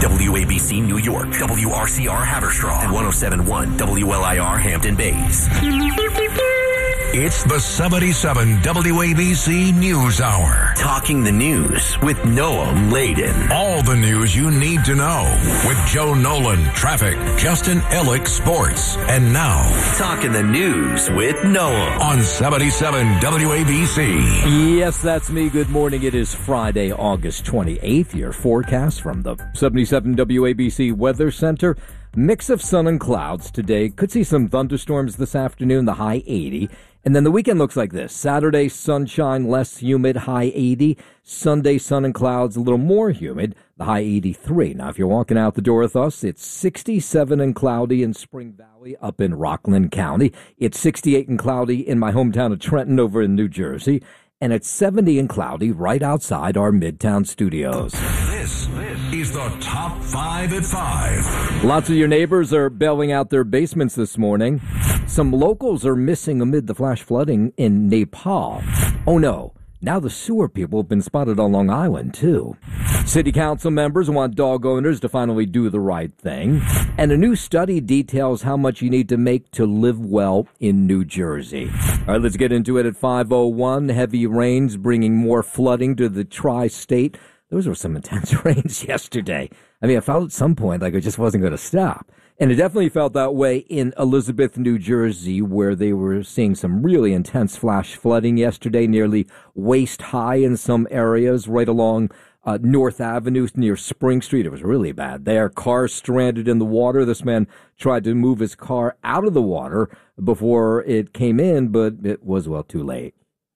WABC New York, WRCR Haverstraw, and 107.1 WLIR Hampton Bays. It's the 77 WABC News Hour. Talking the news with Noam Laden. All the news you need to know with Joe Nolan, traffic, Justin Ellick, sports. And now, Talking the news with Noam on 77 WABC. Yes, that's me. Good morning. It is Friday, August 28th. Your forecast from the 77 WABC Weather Center. Mix of sun and clouds today. Could see some thunderstorms this afternoon, the high 80. And then the weekend looks like this. Saturday, sunshine, less humid, high 80. Sunday, sun and clouds, a little more humid, the high 83. Now, if you're walking out the door with us, it's 67 and cloudy in Spring Valley up in Rockland County. It's 68 and cloudy in my hometown of Trenton over in New Jersey. And it's 70 and cloudy right outside our Midtown studios. This is the Top 5 at 5. Lots of your neighbors are bailing out their basements this morning. Some locals are missing amid the flash flooding in Nepal. Oh no, now the sewer people have been spotted on Long Island too. City council members want dog owners to finally do the right thing. And a new study details how much you need to make to live well in New Jersey. All right, let's get into it at 5:01. Heavy rains bringing more flooding to the tri-state. Those were some intense rains yesterday. I mean, I felt at some point like it just wasn't going to stop. And it definitely felt that way in Elizabeth, New Jersey, where they were seeing some really intense flash flooding yesterday, nearly waist high in some areas, right along North Avenue near Spring Street. It was really bad there. Cars stranded in the water. This man tried to move his car out of the water before it came in, but it was, well, too late.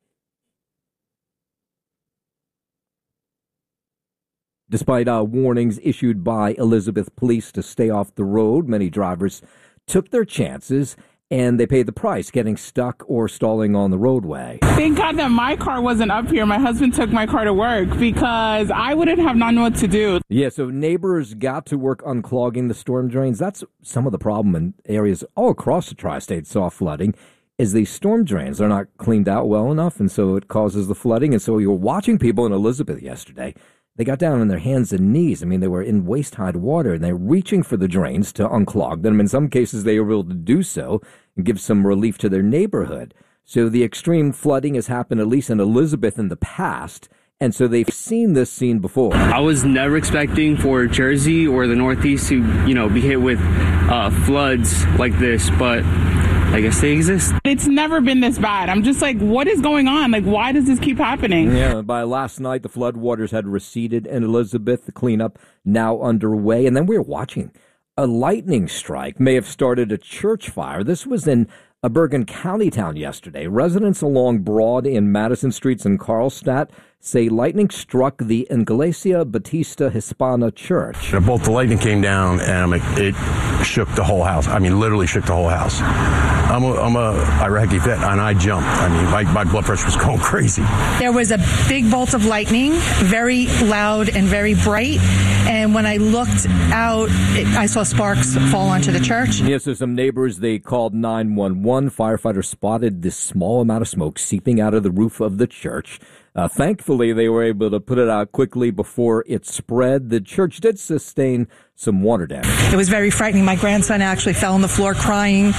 Despite warnings issued by Elizabeth police to stay off the road, many drivers took their chances, and they paid the price, getting stuck or stalling on the roadway. Thank God that my car wasn't up here. My husband took my car to work because I wouldn't have known what to do. Yeah, so neighbors got to work unclogging the storm drains. That's some of the problem in areas all across the tri-state saw flooding, is these storm drains are not cleaned out well enough, and so it causes the flooding. And so you were watching people in Elizabeth yesterday. They got down on their hands and knees. I mean, they were in waist-high water, and they're reaching for the drains to unclog them. In some cases, they were able to do so and give some relief to their neighborhood. So the extreme flooding has happened, at least in Elizabeth, in the past, and so they've seen this scene before. I was never expecting for Jersey or the Northeast to, be hit with floods like this, but I guess they exist. It's never been this bad. I'm just like, what is going on? Like, why does this keep happening? Yeah, by last night, the floodwaters had receded in Elizabeth. The cleanup now underway. And then we were watching a lightning strike may have started a church fire. This was in a Bergen County town yesterday. Residents along Broad and Madison Streets in Carlstadt say lightning struck the Iglesia Batista Hispana Church. Both the lightning came down and it shook the whole house. I mean, literally shook the whole house. I'm a Iraqi vet, and I jumped. I mean, my blood pressure was going crazy. There was a big bolt of lightning, very loud and very bright. And when I looked out, I saw sparks fall onto the church. Yes, so some neighbors, they called 911. Firefighters spotted this small amount of smoke seeping out of the roof of the church. Thankfully, they were able to put it out quickly before it spread. The church did sustain some water damage. It was very frightening. My grandson actually fell on the floor crying.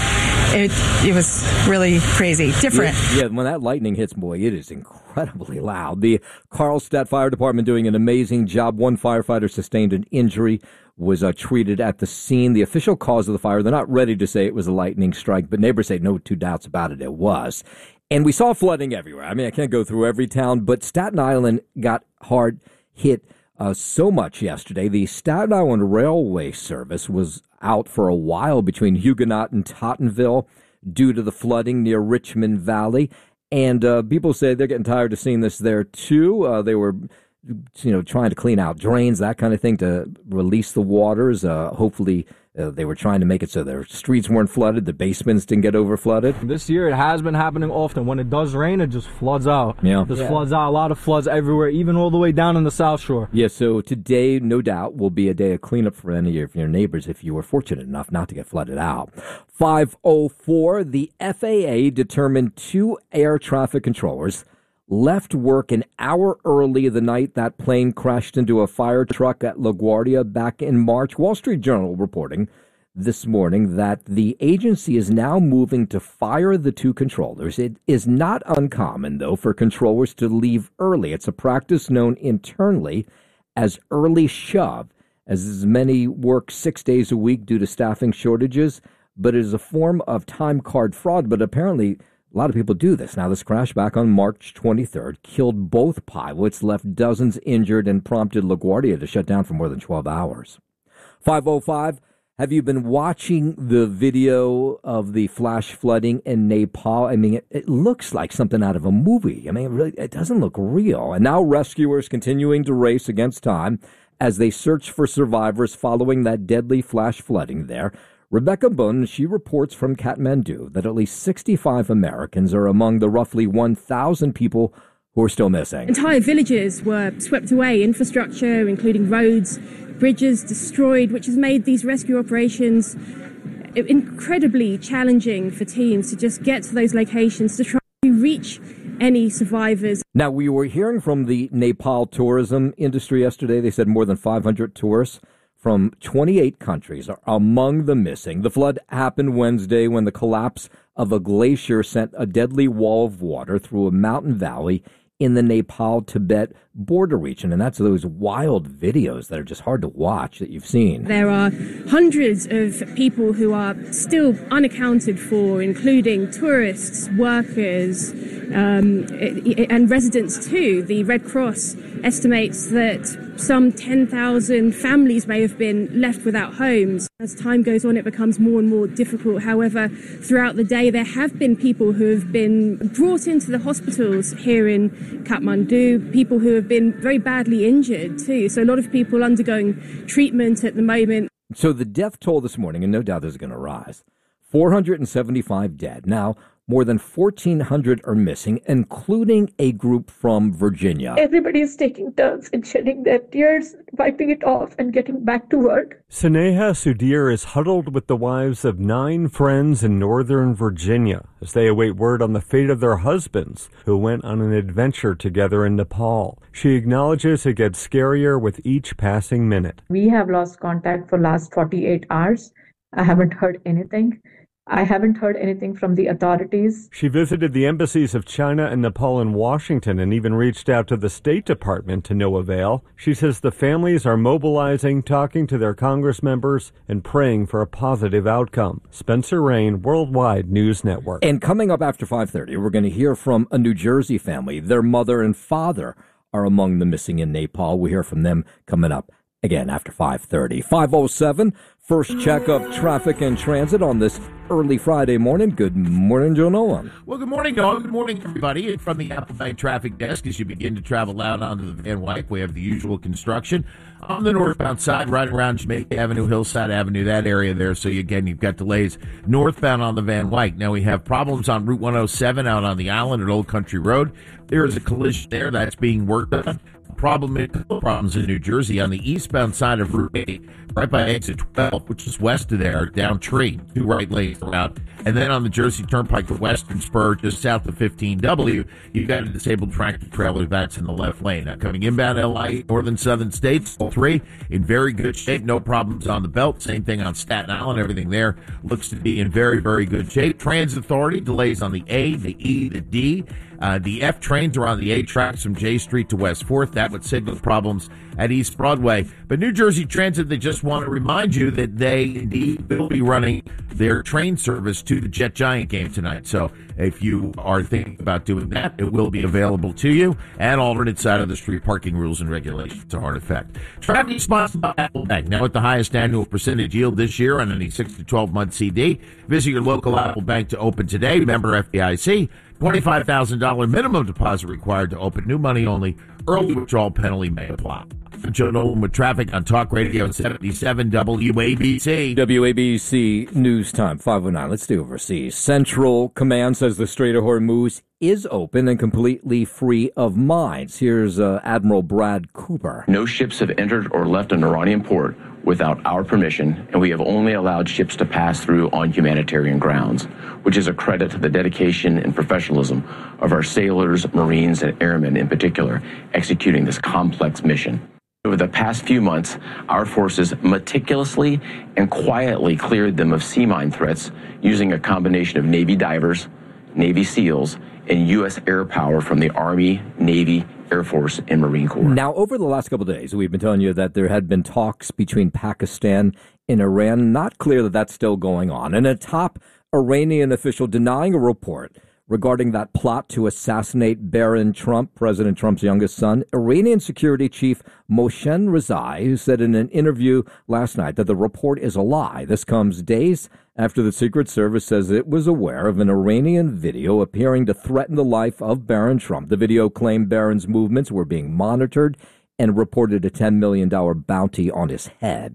It was really crazy, different. Yeah, when that lightning hits, boy, it is incredibly loud. The Carlstadt Fire Department doing an amazing job. One firefighter sustained an injury, was treated at the scene. The official cause of the fire, they're not ready to say it was a lightning strike, but neighbors say no two doubts about it, it was. And we saw flooding everywhere. I mean, I can't go through every town, but Staten Island got hard hit so much yesterday. The Staten Island Railway service was out for a while between Huguenot and Tottenville due to the flooding near Richmond Valley. And people say they're getting tired of seeing this there, too. They were, trying to clean out drains, that kind of thing, to release the waters. Hopefully, they were trying to make it so their streets weren't flooded, the basements didn't get over flooded. This year it has been happening often. When it does rain, it just floods out. Yeah. Floods out. A lot of floods everywhere, even all the way down in the South Shore. Yeah, so today, no doubt, will be a day of cleanup for any of your neighbors if you were fortunate enough not to get flooded out. 5:04, the FAA determined 2 air traffic controllers left work an hour early the night that plane crashed into a fire truck at LaGuardia back in March. Wall Street Journal reporting this morning that the agency is now moving to fire the two controllers. It is not uncommon, though, for controllers to leave early. It's a practice known internally as early shove, as many work 6 days a week due to staffing shortages, but it is a form of time card fraud. But apparently a lot of people do this. Now, this crash back on March 23rd killed both pilots, left dozens injured, and prompted LaGuardia to shut down for more than 12 hours. 505, have you been watching the video of the flash flooding in Nepal? I mean, it looks like something out of a movie. I mean, it doesn't look real. And now rescuers continuing to race against time as they search for survivors following that deadly flash flooding there. Rebecca Bunn, she reports from Kathmandu that at least 65 Americans are among the roughly 1,000 people who are still missing. Entire villages were swept away, infrastructure, including roads, bridges destroyed, which has made these rescue operations incredibly challenging for teams to just get to those locations to try to reach any survivors. Now, we were hearing from the Nepal tourism industry yesterday. They said more than 500 tourists from 28 countries are among the missing. The flood happened Wednesday when the collapse of a glacier sent a deadly wall of water through a mountain valley in the Nepal-Tibet border region. And that's those wild videos that are just hard to watch that you've seen. There are hundreds of people who are still unaccounted for, including tourists, workers, and residents too. The Red Cross estimates that some 10,000 families may have been left without homes. As time goes on, it becomes more and more difficult. However, throughout the day, there have been people who have been brought into the hospitals here in Kathmandu, people who have been very badly injured too. So a lot of people undergoing treatment at the moment. So the death toll this morning, and no doubt this is going to rise, 475 dead. Now, more than 1,400 are missing, including a group from Virginia. Everybody is taking turns in shedding their tears, wiping it off, and getting back to work. Sneha Sudhir is huddled with the wives of 9 friends in Northern Virginia as they await word on the fate of their husbands who went on an adventure together in Nepal. She acknowledges it gets scarier with each passing minute. We have lost contact for last 48 hours. I haven't heard anything. I haven't heard anything from the authorities. She visited the embassies of China and Nepal in Washington and even reached out to the State Department to no avail. She says the families are mobilizing, talking to their Congress members, and praying for a positive outcome. Spencer Rain, Worldwide News Network. And coming up after 5:30, we're going to hear from a New Jersey family. Their mother and father are among the missing in Nepal. We'll hear from them coming up again after 5:30. 5:07. First check of traffic and transit on this early Friday morning. Good morning, Joe Nolan. Well, good morning, Nolan. Good morning, everybody. And from the Apple Bank Traffic Desk, as you begin to travel out onto the Van Wyck, we have the usual construction on the northbound side, right around Jamaica Avenue, Hillside Avenue, that area there. So, again, you've got delays northbound on the Van Wyck. Now, we have problems on Route 107 out on the island at Old Country Road. There is a collision there that's being worked on. Problems in New Jersey on the eastbound side of Route 8, right by exit 12, which is west of there, down Tree, 2 right lanes throughout. And then on the Jersey Turnpike, the western spur, just south of 15W, you've got a disabled tractor trailer that's in the left lane. Now, coming inbound LI, northern southern states, all 3 in very good shape. No problems on the belt. Same thing on Staten Island. Everything there looks to be in very, very good shape. Transit Authority, delays on the A, the E, the D. The F trains are on the A tracks from J Street to West 4th. That would signal problems at East Broadway. But New Jersey Transit, they just want to remind you that they indeed will be running their train service to the Jet Giant game tonight. So if you are thinking about doing that, it will be available to you. And alternate side of the street parking rules and regulations are in effect. Traffic sponsored by Apple Bank. Now at the highest annual percentage yield this year on any 6 to 12-month CD. Visit your local Apple Bank to open today. Member FDIC. $25,000 minimum deposit required to open. New money only. Early withdrawal penalty may apply. Joe Nolan with traffic on Talk Radio 77 WABC. WABC News Time, 5:09. Let's do overseas. Central Command says the Strait of Hormuz is open and completely free of mines. Here's Admiral Brad Cooper. No ships have entered or left an Iranian port without our permission, and we have only allowed ships to pass through on humanitarian grounds, which is a credit to the dedication and professionalism of our sailors, Marines, and airmen in particular, executing this complex mission. Over the past few months, our forces meticulously and quietly cleared them of sea mine threats using a combination of Navy divers, Navy SEALs, and U.S. air power from the Army, Navy, Air Force, and Marine Corps. Now, over the last couple of days, we've been telling you that there had been talks between Pakistan and Iran. Not clear that that's still going on. And a top Iranian official denying a report regarding that plot to assassinate Barron Trump, President Trump's youngest son. Iranian security chief Mohsen Rezai said in an interview last night that the report is a lie. This comes days after the Secret Service says it was aware of an Iranian video appearing to threaten the life of Barron Trump. The video claimed Barron's movements were being monitored and reported a $10 million bounty on his head.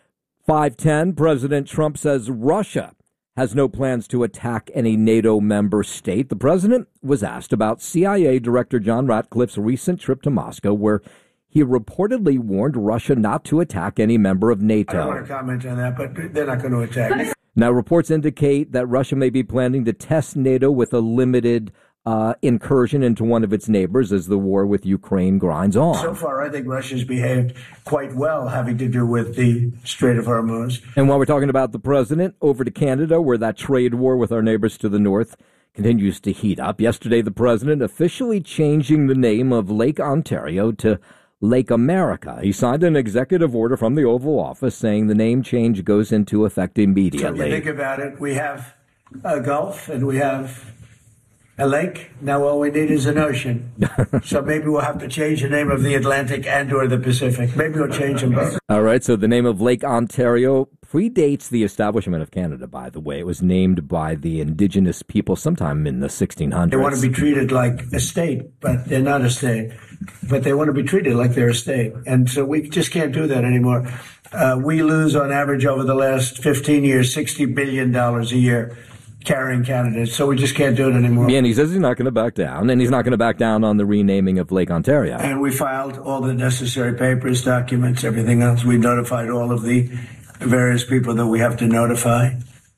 5:10, President Trump says Russia has no plans to attack any NATO member state. The president was asked about CIA Director John Ratcliffe's recent trip to Moscow, where he reportedly warned Russia not to attack any member of NATO. I don't want to comment on that, but they're not going to attack. Now, reports indicate that Russia may be planning to test NATO with a limited incursion into one of its neighbors as the war with Ukraine grinds on. So far, I think Russia's behaved quite well, having to do with the Strait of Hormuz. And while we're talking about the president, over to Canada, where that trade war with our neighbors to the north continues to heat up. Yesterday, the president officially changing the name of Lake Ontario to Lake America. He signed an executive order from the Oval Office saying the name change goes into effect immediately. So if you think about it, we have a Gulf and we have a lake. Now all we need is an ocean. So maybe we'll have to change the name of the Atlantic and or the Pacific. Maybe we'll change them both. All right, so the name of Lake Ontario predates the establishment of Canada, by the way. It was named by the indigenous people sometime in the 1600s. They want to be treated like a state, but they're not a state. But they want to be treated like they're a state. And so we just can't do that anymore. We lose on average over the last 15 years, $60 billion a year. Carrying candidates, so we just can't do it anymore. Yeah, and he says he's not going to back down, and he's not going to back down on the renaming of Lake Ontario. And we filed all the necessary papers, documents, everything else. We notified all of the various people that we have to notify.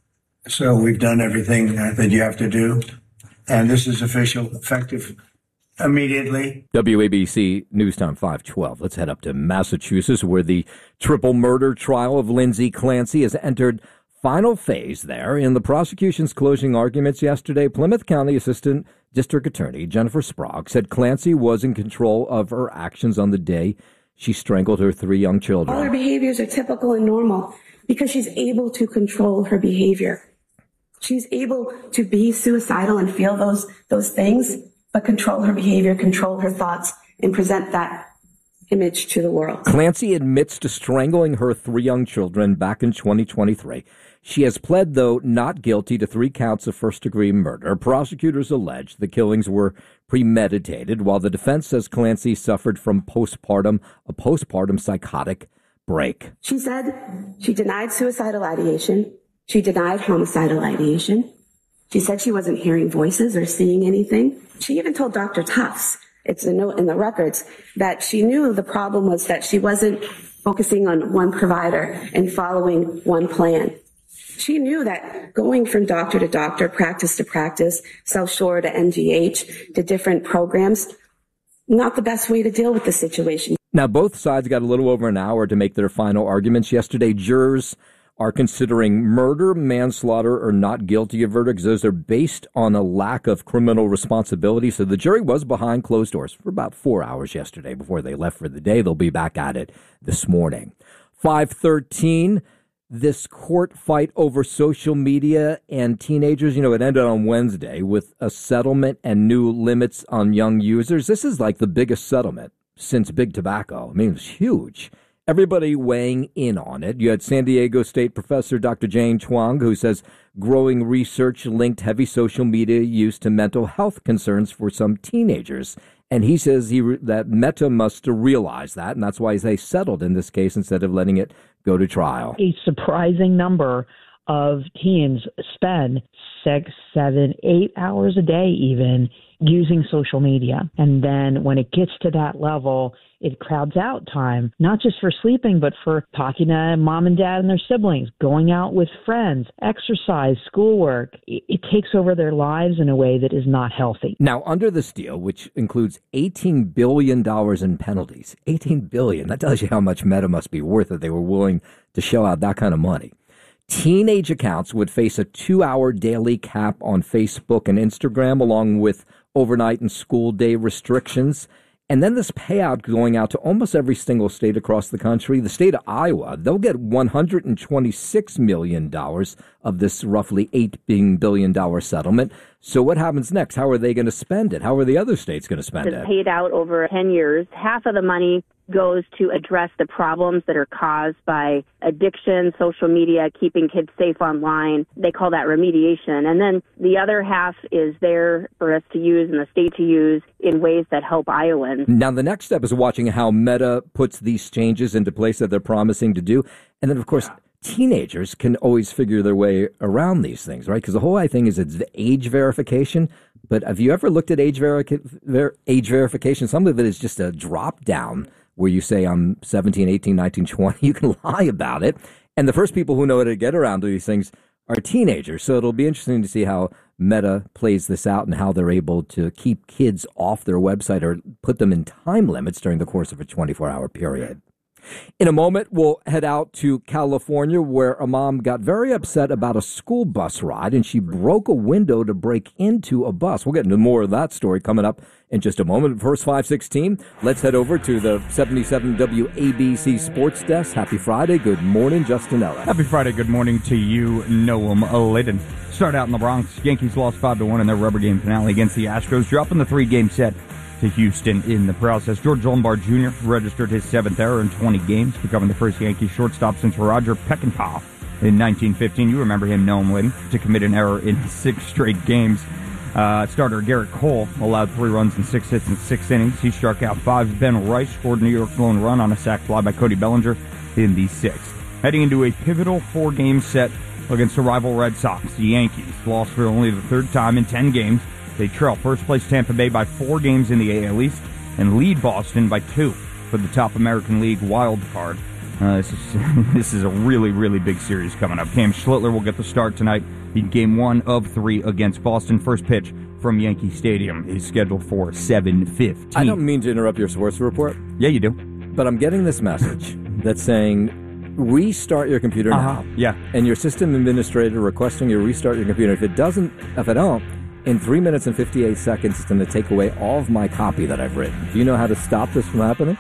So we've done everything that you have to do, and this is official, effective immediately. WABC News Time 512. Let's head up to Massachusetts, where the triple murder trial of Lindsay Clancy has entered final phase there. In the prosecution's closing arguments yesterday, Plymouth County Assistant District Attorney Jennifer Sprague said Clancy was in control of her actions on the day she strangled her 3 young children. All her behaviors are typical and normal because she's able to control her behavior. She's able to be suicidal and feel those things, but control her behavior, control her thoughts, and present that image to the world. Clancy admits to strangling her 3 young children back in 2023. She has pled, though, not guilty to 3 counts of first-degree murder. Prosecutors allege the killings were premeditated, while the defense says Clancy suffered from a postpartum psychotic break. She said she denied suicidal ideation. She denied homicidal ideation. She said she wasn't hearing voices or seeing anything. She even told Dr. Tufts, it's a note in the records, that she knew the problem was that she wasn't focusing on one provider and following one plan. She knew that going from doctor to doctor, practice to practice, South Shore to NGH to different programs, not the best way to deal with the situation. Now, both sides got a little over an hour to make their final arguments. Yesterday, jurors are considering murder, manslaughter, or not guilty of verdicts. Those are based on a lack of criminal responsibility. So the jury was behind closed doors for about 4 hours yesterday before they left for the day. They'll be back at it this morning. 5:13. This court fight over social media and teenagers, it ended on Wednesday with a settlement and new limits on young users. This is like the biggest settlement since Big Tobacco. I mean, it's huge. Everybody weighing in on it. You had San Diego State professor Dr. Jane Chuang, who says growing research linked heavy social media use to mental health concerns for some teenagers. And he says that Meta must realize that, and that's why they settled in this case instead of letting it go to trial. A surprising number of teens spend 6, 7, 8 hours a day even using social media. And then when it gets to that level, it crowds out time, not just for sleeping, but for talking to mom and dad and their siblings, going out with friends, exercise, schoolwork. It takes over their lives in a way that is not healthy. Now, under this deal, which includes $18 billion in penalties, $18 billion, that tells you how much Meta must be worth that they were willing to shell out that kind of money. Teenage accounts would face a 2-hour daily cap on Facebook and Instagram, along with overnight and school day restrictions. And then this payout going out to almost every single state across the country. The state of Iowa, they'll get $126 million of this roughly $8 billion settlement. So what happens next? How are they going to spend it? How are the other states going to spend it? It's paid out over 10 years. Half of the money goes to address the problems that are caused by addiction, social media, keeping kids safe online. They call that remediation. And then the other half is there for us to use and the state to use in ways that help Iowans. Now, the next step is watching how Meta puts these changes into place that they're promising to do. And then, of course, teenagers can always figure their way around these things, right? Because the whole thing is it's age verification. But have you ever looked at age verification? Some of it is just a drop down where you say I'm 17, 18, 19, 20. You can lie about it. And the first people who know how to get around these things are teenagers. So it'll be interesting to see how Meta plays this out and how they're able to keep kids off their website or put them in time limits during the course of a 24-hour period. In a moment, we'll head out to California, where a mom got very upset about a school bus ride, and she broke a window to break into a bus. We'll get into more of that story coming up in just a moment. First, 5:16, let's head over to the 77 WABC Sports Desk. Happy Friday. Good morning, Justin Ellis. Happy Friday. Good morning to you, Noam Laden. Start out in the Bronx. Yankees lost 5-1 in their rubber game finale against the Astros, dropping the 3-game set to Houston in the process. George Lombard Jr. registered his 7th error in 20 games, becoming the first Yankee shortstop since Roger Peckinpah in 1915. You remember him, Noam Laden, to commit an error in 6 straight games. Starter Garrett Cole allowed 3 runs and 6 hits in 6 innings. He struck out 5. Ben Rice scored New York's lone run on a sac fly by Cody Bellinger in the 6th. Heading into a pivotal 4-game set against the rival Red Sox, the Yankees lost for only the 3rd time in 10 games. They trail first-place Tampa Bay by 4 games in the AL East and lead Boston by 2 for the top American League wild card. This is a really, really big series coming up. Cam Schlittler will get the start tonight in Game 1 of 3 against Boston. First pitch from Yankee Stadium is scheduled for 7:15. I don't mean to interrupt your sports report. Yeah, you do. But I'm getting this message that's saying, restart your computer now. Yeah. And your system administrator requesting you restart your computer. If it don't, in 3 minutes and 58 seconds, it's going to take away all of my copy that I've written. Do you know how to stop this from happening?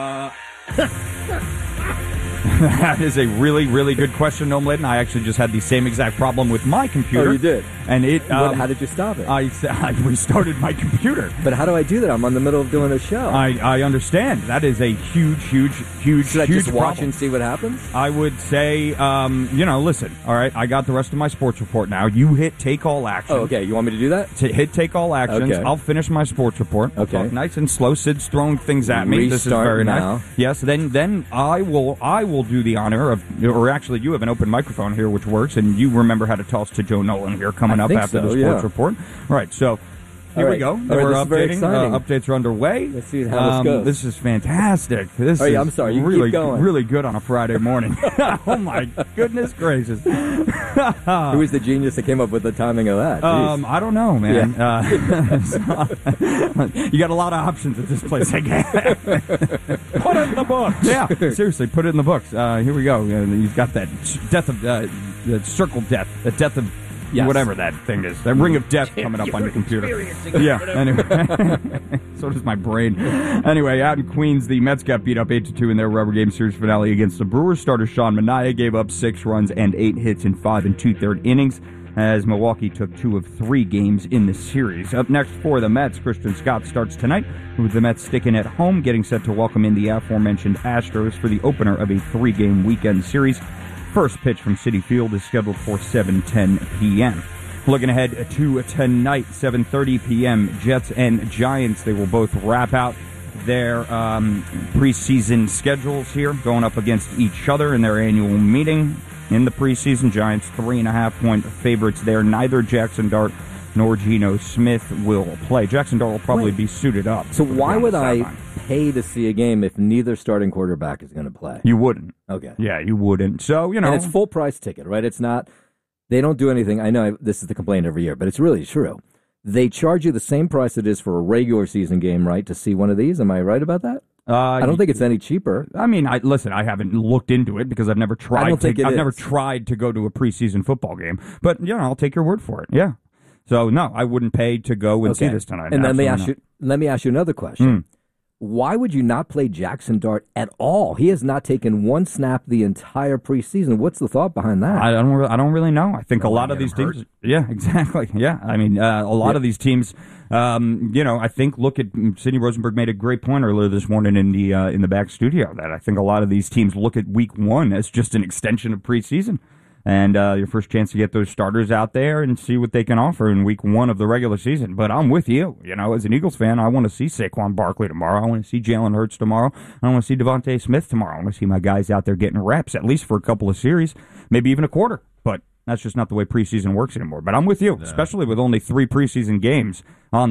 That is a really, really good question, Noam Laden. I actually just had the same exact problem with my computer. Oh, you did? And it. How did you stop it? I restarted my computer. But how do I do that? I'm in the middle of doing a show. I understand. That is a huge Should I just watch problem. and see what happens? I would say, listen, all right, I got the rest of my sports report now. You hit take all action. Oh, okay. You want me to do that? Hit take all actions. Okay. I'll finish my sports report. Okay. Talk nice and slow. Sid's throwing things at me. This is very now. nice. Yes, then I will do the honor of, or actually you have an open microphone here which works, and you remember how to toss to Joe Nolan here coming up after the sports report. All right, so here we go. We're updating. Updates are underway. Let's see how this goes. This is fantastic. This is I'm sorry. You really, keep going. really good on a Friday morning. Oh, my goodness gracious. Who is the genius that came up with the timing of that? I don't know, man. Yeah. You got a lot of options at this place, I guess. Put it in the books. Yeah, seriously, put it in the books. Here we go. You've got that death of the circle death, the death of whatever that thing is, that ring of death coming up on your computer. Yeah. Anyway, so does my brain. Anyway, out in Queens, the Mets got beat up 8-2 in their rubber game series finale against the Brewers. Starter Sean Manaea gave up 6 runs and 8 hits in 5 2/3 innings, as Milwaukee took 2 of 3 games in the series. Up next for the Mets, Christian Scott starts tonight, with the Mets sticking at home, getting set to welcome in the aforementioned Astros for the opener of a 3-game weekend series. First pitch from Citi Field is scheduled for 7:10 p.m. Looking ahead to tonight, 7:30 p.m., Jets and Giants. They will both wrap out their preseason schedules here, going up against each other in their annual meeting. In the preseason, Giants 3.5-point favorites there. Neither Jackson Dart nor Geno Smith will play. Jackson Dart will probably be suited up. So why would I sideline. pay to see a game if neither starting quarterback is going to play? You wouldn't. Okay. Yeah, you wouldn't. So, And it's full price ticket, right? It's not, they don't do anything. I know this is the complaint every year, but it's really true. They charge you the same price it is for a regular season game, right, to see one of these? Am I right about that? I don't think it's any cheaper. I mean, I haven't looked into it because I've never tried. I've never tried to go to a preseason football game, but I'll take your word for it. Yeah. So no, I wouldn't pay to go and see this tonight. And let me ask you another question. Why would you not play Jackson Dart at all? He has not taken one snap the entire preseason. What's the thought behind that? I don't really know. I think a lot of these teams. Yeah, exactly. Yeah, I mean, a lot of these teams. I think look at Sidney Rosenberg made a great point earlier this morning in the back studio that I think a lot of these teams look at week 1 as just an extension of preseason. And your first chance to get those starters out there and see what they can offer in week 1 of the regular season. But I'm with you. As an Eagles fan, I want to see Saquon Barkley tomorrow. I want to see Jalen Hurts tomorrow. I want to see Devontae Smith tomorrow. I want to see my guys out there getting reps, at least for a couple of series, maybe even a quarter. But that's just not the way preseason works anymore. But I'm with you, especially with only 3 preseason games on the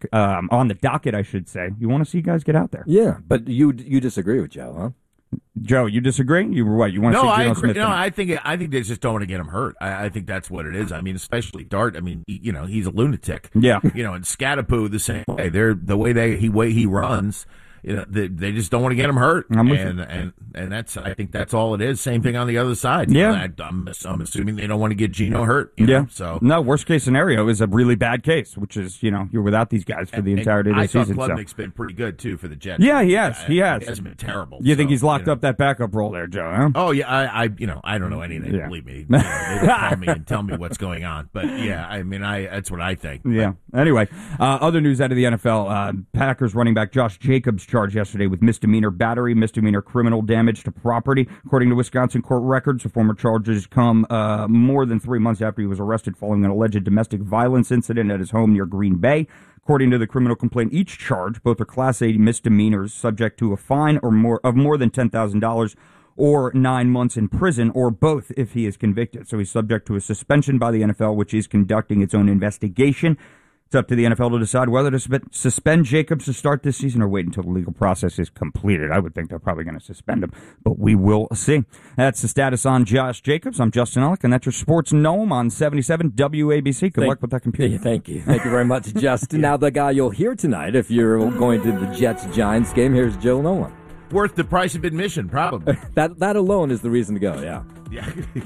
docket, I should say. You want to see guys get out there. Yeah, but you disagree with Joe, huh? Joe, you disagree? You were what? You want to see Geno Smith? No, I think they just don't want to get him hurt. I think that's what it is. I mean, especially Dart. I mean, he's a lunatic. Yeah. And Scatapoo the same way. The way he runs. They just don't want to get him hurt, and that's I think that's all it is. Same thing on the other side. Yeah, I'm assuming they don't want to get Geno hurt. So no, worst case scenario is a really bad case, which is you're without these guys for the entirety of the season. I thought Klubnik's been pretty good too for the Jets. Yeah, he has. He hasn't been terrible. You think he's locked up that backup role there, Joe? Huh? Oh yeah, I don't know anything. Yeah. Believe me, they will call me and tell me what's going on. But yeah, I mean, that's what I think. Yeah. Anyway, other news out of the NFL: Packers running back Josh Jacobs charged yesterday with misdemeanor battery, misdemeanor criminal damage to property. According to Wisconsin court records, the former charges come more than 3 months after he was arrested following an alleged domestic violence incident at his home near Green Bay. According to the criminal complaint, each charge, both are Class A misdemeanors subject to a fine of more than $10,000 or 9 months in prison, or both if he is convicted. So he's subject to a suspension by the NFL, which is conducting its own investigation. It's up to the NFL to decide whether to suspend Jacobs to start this season or wait until the legal process is completed. I would think they're probably going to suspend him, but we will see. That's the status on Josh Jacobs. I'm Justin Ellick, and that's your Sports Gnome on 77 WABC. Good luck with that computer. Thank you. Thank you very much, Justin. Now, the guy you'll hear tonight, if you're going to the Jets-Giants game, here's Joe Nolan. Worth the price of admission, probably. That alone is the reason to go, yeah. Yeah.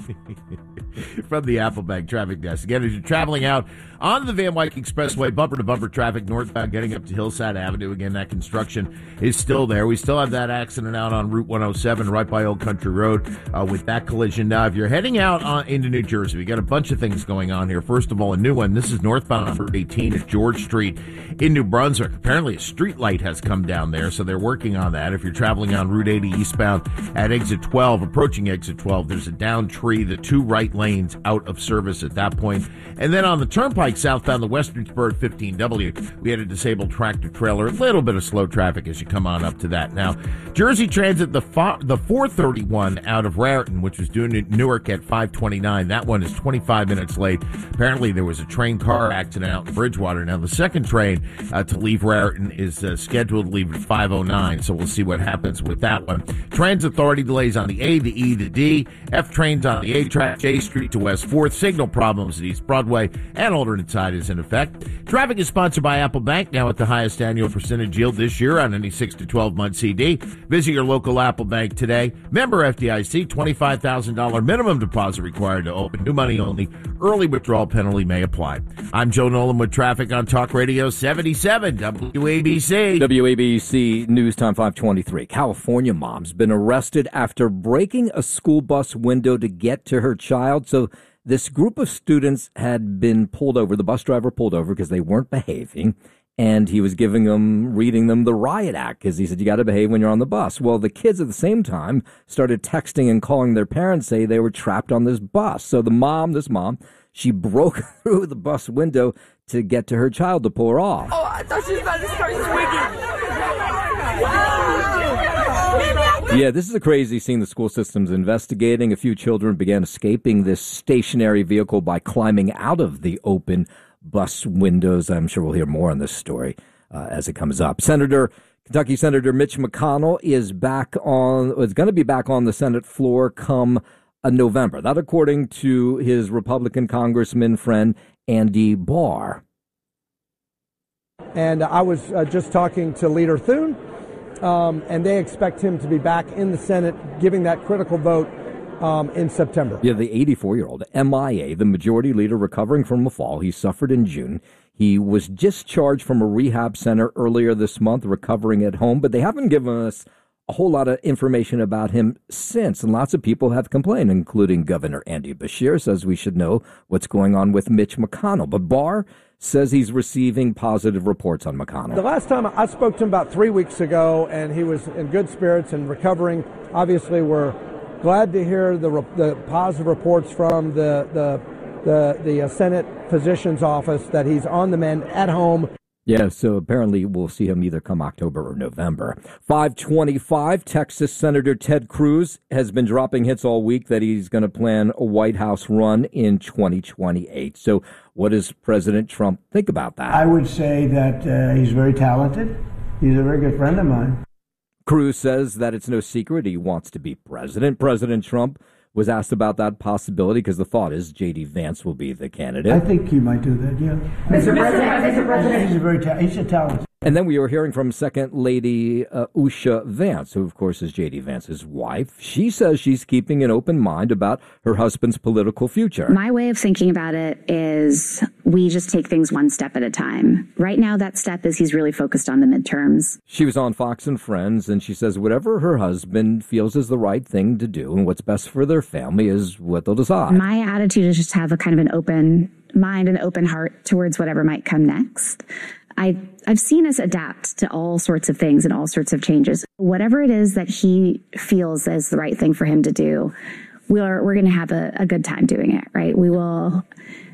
From the Applebank Traffic Desk. Again, as you're traveling out on the Van Wyck Expressway, bumper-to-bumper traffic northbound getting up to Hillside Avenue. Again, that construction is still there. We still have that accident out on Route 107 right by Old Country Road with that collision. Now, if you're heading out into New Jersey, we got a bunch of things going on here. First of all, a new one. This is northbound on Route 18 at George Street in New Brunswick. Apparently, a street light has come down there, so they're working on that. If you're traveling on Route 80 eastbound at exit 12, approaching exit 12, there's a down tree, the 2 right lanes out of service at that point. And then on the Turnpike southbound the Western Spur at 15W, we had a disabled tractor trailer, a little bit of slow traffic as you come on up to that. Now, Jersey Transit, the 431 out of Raritan, which was due to Newark at 529, that one is 25 minutes late. Apparently there was a train car accident out in Bridgewater. Now, the second train to leave Raritan is scheduled to leave at 509, so we'll see what happens with that one. Transit Authority delays on the A, the E, the D, F trains on the A track, J Street to West 4th, signal problems at East Broadway, and alternate side is in effect. Traffic is sponsored by Apple Bank, now at the highest annual percentage yield this year on any 6 to 12 month CD. Visit your local Apple Bank today. Member FDIC, $25,000 minimum deposit required to open. New money only. Early withdrawal penalty may apply. I'm Joe Nolan with traffic on Talk Radio 77 WABC. WABC News Time 523. California mom's been arrested after breaking a school bus window to get to her child. So this group of students had been pulled over. The bus driver pulled over because they weren't behaving. And he was reading them the Riot Act because he said, you got to behave when you're on the bus. Well, the kids at the same time started texting and calling their parents, say they were trapped on this bus. So this mom, she broke through the bus window to get to her child to pull her off. Oh, I thought she was about to start swinging. Yeah, this is a crazy scene the school system's investigating. A few children began escaping this stationary vehicle by climbing out of the open bus windows. I'm sure we'll hear more on this story as it comes up. Kentucky Senator Mitch McConnell is going to be back on the Senate floor come November. That according to his Republican Congressman friend Andy Barr. And I was just talking to Leader Thune, and they expect him to be back in the Senate, giving that critical vote in September. Yeah, the 84-year-old MIA, the majority leader recovering from a fall he suffered in June. He was discharged from a rehab center earlier this month, recovering at home, but they haven't given us a whole lot of information about him since, and lots of people have complained, including Governor Andy Beshear says we should know what's going on with Mitch McConnell. But Barr says he's receiving positive reports on McConnell. The last time I spoke to him about 3 weeks ago, and he was in good spirits and recovering. Obviously, we're glad to hear the positive reports from the Senate Physician's Office that he's on the mend at home. Yeah, so apparently we'll see him either come October or November. 525, Texas Senator Ted Cruz has been dropping hits all week that he's going to plan a White House run in 2028. So what does President Trump think about that? I would say that he's very talented. He's a very good friend of mine. Cruz says that it's no secret he wants to be president. President Trump was asked about that possibility because the thought is J.D. Vance will be the candidate. I think he might do that, yeah. Mr. President, he's a talent. And then we were hearing from Second Lady Usha Vance, who, of course, is J.D. Vance's wife. She says she's keeping an open mind about her husband's political future. My way of thinking about it is we just take things one step at a time. Right now, that step is he's really focused on the midterms. She was on Fox and Friends, and she says whatever her husband feels is the right thing to do and what's best for their family is what they'll decide. My attitude is just have a kind of an open mind and open heart towards whatever might come next. I've seen us adapt to all sorts of things and all sorts of changes. Whatever it is that he feels is the right thing for him to do, we're going to have a good time doing it, right? We will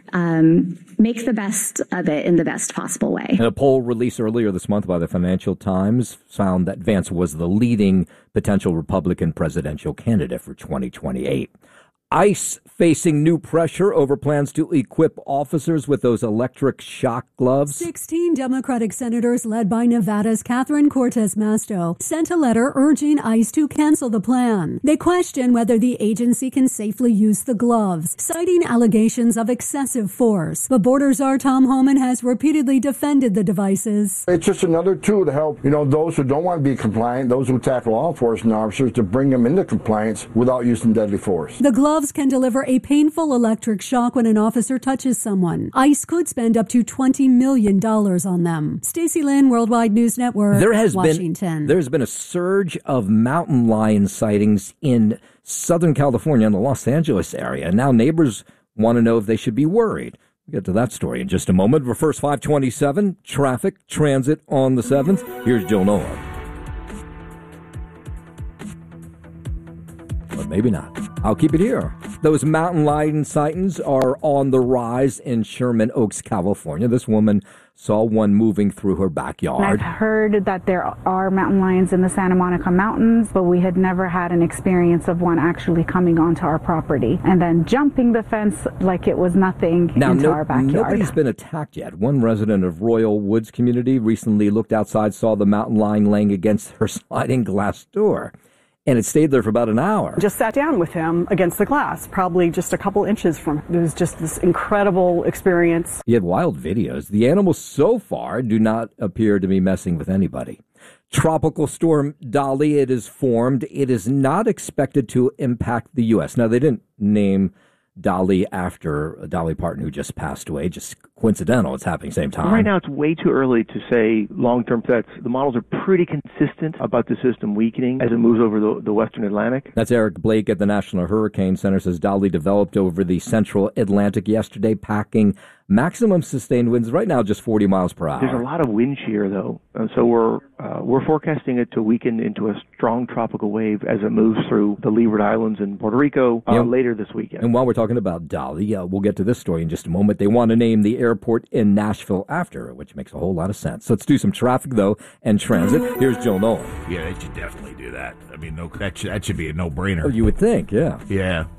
make the best of it in the best possible way. And a poll released earlier this month by the Financial Times found that Vance was the leading potential Republican presidential candidate for 2028. ICE facing new pressure over plans to equip officers with those electric shock gloves. 16 Democratic senators led by Nevada's Catherine Cortez Masto sent a letter urging ICE to cancel the plan. They question whether the agency can safely use the gloves, citing allegations of excessive force. But Border Czar Tom Homan has repeatedly defended the devices. It's just another tool to help, those who don't want to be compliant, those who tackle law enforcement officers, to bring them into compliance without using deadly force. The gloves can deliver a painful electric shock when an officer touches someone. ICE could spend up to $20 million on them. Stacey Lynn, Worldwide News Network, Washington. There's been a surge of mountain lion sightings in Southern California and the Los Angeles area. Now neighbors want to know if they should be worried. We'll get to that story in just a moment. But first, 527, traffic, transit on the 7th. Here's Jill Nolan. But maybe not. I'll keep it here. Those mountain lion sightings are on the rise in Sherman Oaks, California. This woman saw one moving through her backyard. I've heard that there are mountain lions in the Santa Monica Mountains, but we had never had an experience of one actually coming onto our property and then jumping the fence like it was nothing into our backyard. Nobody's been attacked yet. One resident of Royal Woods community recently looked outside, saw the mountain lion laying against her sliding glass door. And it stayed there for about an hour. Just sat down with him against the glass, probably just a couple inches from him. It was just this incredible experience. He had wild videos. The animals so far do not appear to be messing with anybody. Tropical storm Dolly, it is formed. It is not expected to impact the U.S. Now, they didn't name Dolly after Dolly Parton, who just passed away. Just coincidental. It's happening same time. Right now, it's way too early to say long-term threats. The models are pretty consistent about the system weakening as it moves over the western Atlantic. That's Eric Blake at the National Hurricane Center. Says Dolly developed over the central Atlantic yesterday, packing maximum sustained winds right now just 40 miles per hour. There's a lot of wind shear, though, and so we're forecasting it to weaken into a strong tropical wave as it moves through the Leeward Islands and Puerto Rico later this weekend. And while we're talking about Dolly, we'll get to this story in just a moment. They want to name the airport in Nashville after, which makes a whole lot of sense. So let's do some traffic, though, and transit. Here's Joe Nolan. Yeah, they should definitely do that. I mean, that should be a no-brainer. Oh, you would think, yeah. Yeah.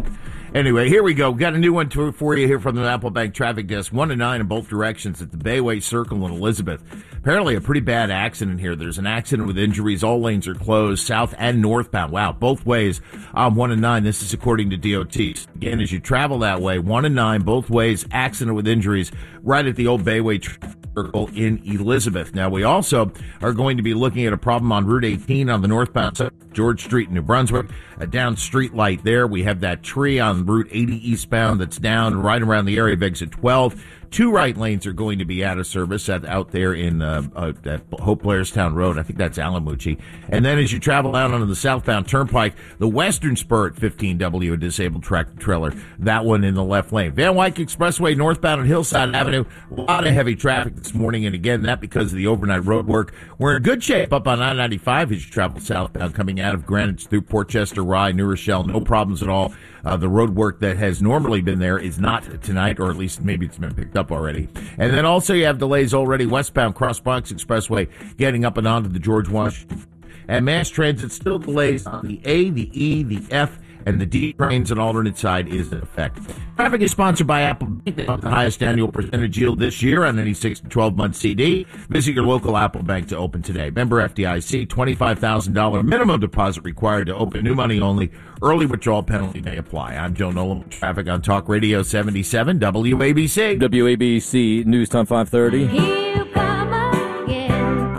Anyway, here we go. Got a new one for you here from the Apple Bank traffic desk. 1 and 9 in both directions at the Bayway Circle in Elizabeth. Apparently a pretty bad accident here. There's an accident with injuries. All lanes are closed, south and northbound. Wow, both ways. 1 and 9. This is according to DOT. Again, as you travel that way, 1 and 9, both ways, accident with injuries right at the old Bayway Circle in Elizabeth. Now, we also are going to be looking at a problem on Route 18 on the northbound side, George Street in New Brunswick. A down street light there. We have that tree on Route 80 eastbound that's down right around the area of exit 12. 2 right lanes are going to be out of service out there in at Hope Blairstown Road. I think that's Alamucci. And then as you travel out onto the southbound turnpike, the western spur at 15W, a disabled tractor trailer. That one in the left lane. Van Wyck Expressway northbound on Hillside Avenue. A lot of heavy traffic this morning, and again, that because of the overnight road work. We're in good shape up on I-95 as you travel southbound coming out of Greenwich through Port Chester, Rye, New Rochelle. No problems at all. The road work that has normally been there is not tonight, or at least maybe it's been picked up already. And then also you have delays already westbound Cross Bronx Expressway getting up and onto the George Washington. And mass transit still delays on the A, the E, the F, and the D trains. An alternate side is in effect. Traffic is sponsored by Apple Bank. They have the highest annual percentage yield this year on any 6 to 12-month CD. Visit your local Apple Bank to open today. Member FDIC, $25,000 minimum deposit required to open. New money only. Early withdrawal penalty may apply. I'm Joe Nolan. Traffic on Talk Radio 77 WABC. WABC News Time 530. Here you come again,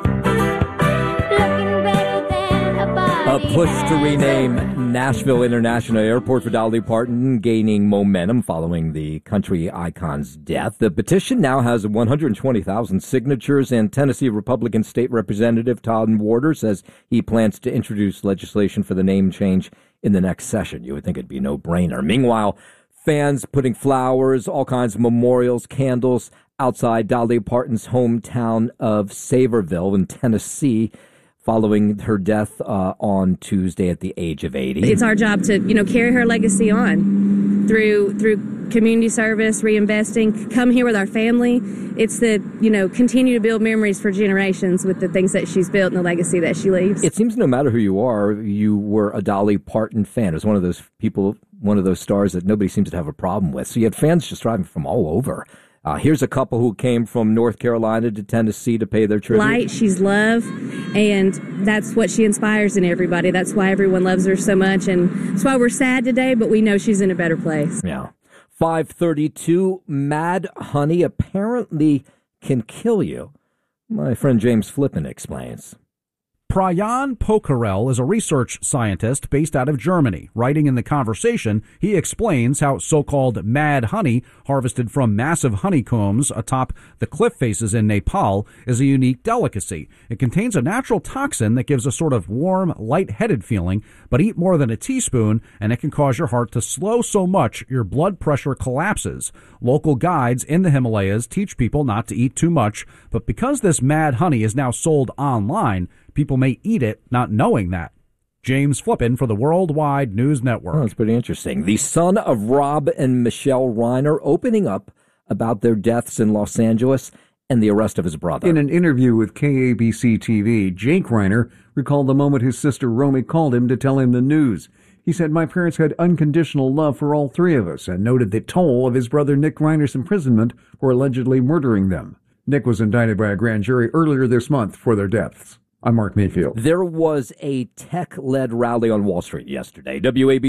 looking better than a body. A push to rename Nashville International Airport for Dolly Parton gaining momentum following the country icon's death. The petition now has 120,000 signatures, and Tennessee Republican State Representative Todd Warder says he plans to introduce legislation for the name change in the next session. You would think it'd be a no-brainer. Meanwhile, fans putting flowers, all kinds of memorials, candles outside Dolly Parton's hometown of Saverville in Tennessee, following her death on Tuesday at the age of 80. It's our job to, carry her legacy on through community service, reinvesting, come here with our family. It's the, continue to build memories for generations with the things that she's built and the legacy that she leaves. It seems no matter who you are, you were a Dolly Parton fan. It was one of those people, one of those stars that nobody seems to have a problem with. So you had fans just driving from all over. Here's a couple who came from North Carolina to Tennessee to pay their tribute. Light, she's love, and that's what she inspires in everybody. That's why everyone loves her so much, and that's why we're sad today, but we know she's in a better place. Yeah. 532, Mad Honey apparently can kill you. My friend James Flippin explains. Prayan Pokarel is a research scientist based out of Germany. Writing in The Conversation, he explains how so-called mad honey harvested from massive honeycombs atop the cliff faces in Nepal is a unique delicacy. It contains a natural toxin that gives a sort of warm, light-headed feeling, but eat more than a teaspoon and it can cause your heart to slow so much your blood pressure collapses. Local guides in the Himalayas teach people not to eat too much, but because this mad honey is now sold online, people may eat it not knowing that. James Flippin for the Worldwide News Network. Oh, that's pretty interesting. The son of Rob and Michelle Reiner opening up about their deaths in Los Angeles and the arrest of his brother. In an interview with KABC TV, Jake Reiner recalled the moment his sister Romy called him to tell him the news. He said, "My parents had unconditional love for all three of us," and noted the toll of his brother Nick Reiner's imprisonment for allegedly murdering them. Nick was indicted by a grand jury earlier this month for their deaths. I'm Mark Mayfield. There was a tech-led rally on Wall Street yesterday. WABC